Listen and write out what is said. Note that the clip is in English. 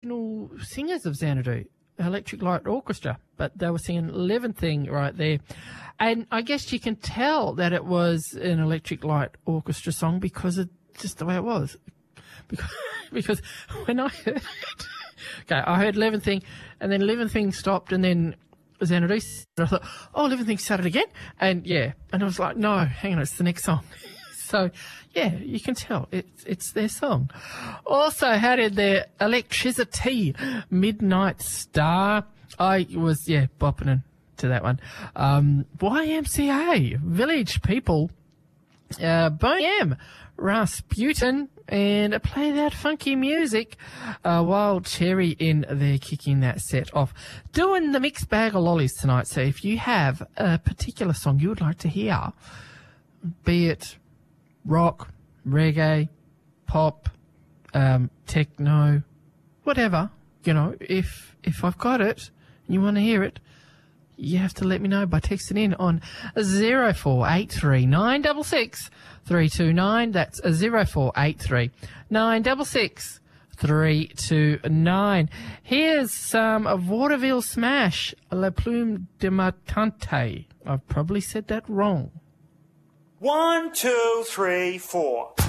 original singers of Xanadu, Electric Light Orchestra, but they were singing 11th Thing right there. And I guess you can tell that it was an Electric Light Orchestra song because of just the way it was. Because when I heard it, okay, I heard 11th Thing, and then 11th Thing stopped, and then Xanadu, I thought, oh, 11th Thing started again? And yeah, and I was like, no, hang on, it's the next song. So, yeah, you can tell it's their song. Also, how did their Electricity, Midnight Star? I was, bopping into that one. YMCA, Village People, Boney M, Rasputin, and play that funky music. Wild Cherry in there kicking that set off. Doing the mixed bag of lollies tonight. So if you have a particular song you would like to hear, be it rock, reggae, pop, techno, whatever, if I've got it and you want to hear it, you have to let me know by texting in on 0483 966 329. That's 0483 966 329. Here's some Vaudeville Smash, La Plume de Matante. I've probably said that wrong. 1, 2, 3, 4.